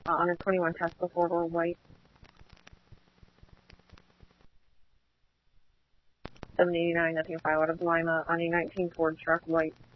On a 21 Tesla 4-door white. 789, nothing 5 out of Lima. On a 19 Ford truck white.